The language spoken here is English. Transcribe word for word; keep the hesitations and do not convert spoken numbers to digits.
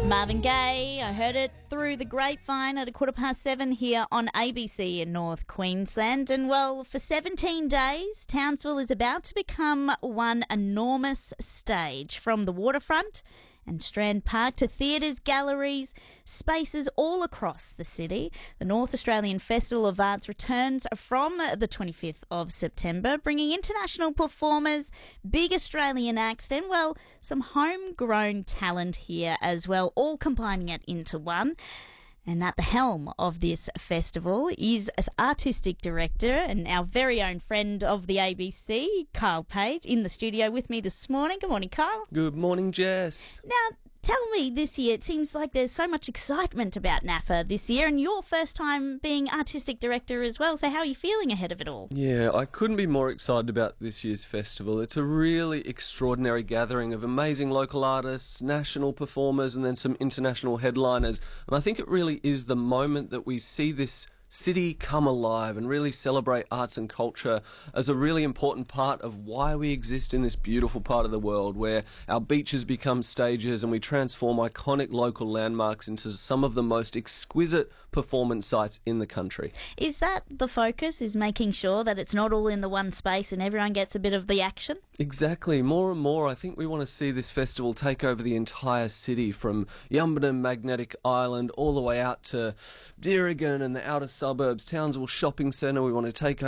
Marvin Gaye, I heard it through the grapevine at a quarter past seven here on A B C in North Queensland. And well, for seventeen days, Townsville is about to become one enormous stage. From the waterfront and Strand Park to theatres, galleries, spaces all across the city. The North Australian Festival of Arts returns from the twenty-fifth of September, bringing international performers, big Australian acts and, well, some homegrown talent here as well, all combining it into one. And at the helm of this festival is artistic director and our very own friend of the A B C, Kyle Page, in the studio with me this morning. Good morning, Kyle. Good morning, Jess. Now, tell me, this year, it seems like there's so much excitement about N A F A this year, and your first time being artistic director as well. So how are you feeling ahead of it all? Yeah, I couldn't be more excited about this year's festival. It's a really extraordinary gathering of amazing local artists, national performers, and then some international headliners. And I think it really is the moment that we see this city come alive and really celebrate arts and culture as a really important part of why we exist in this beautiful part of the world, where our beaches become stages and we transform iconic local landmarks into some of the most exquisite performance sites in the country. Is that the focus, is making sure that it's not all in the one space and everyone gets a bit of the action? Exactly. More and more, I think we want to see this festival take over the entire city, from Yumbunna Magnetic Island all the way out to Deerigan and the outer suburbs, Townsville Shopping Centre. We want to take